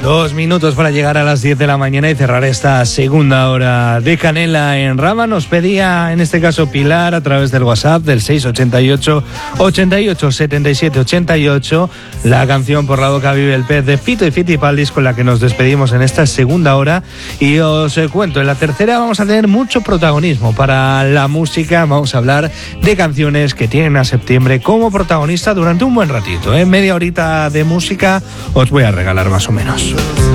2 minutos para llegar a las 10 de la mañana y cerrar esta segunda hora de Canela en Rama. Nos pedía, en este caso, Pilar, a través del WhatsApp del 688 88 77 88, la canción Por la boca vive el pez de Fito y Fitipaldis, con la que nos despedimos en esta segunda hora. Y os cuento, en la tercera vamos a tener mucho protagonismo para la música. Vamos a hablar de canciones que tienen a septiembre como protagonista durante un buen ratito, ¿eh? Media horita de música os voy a regalar más o menos.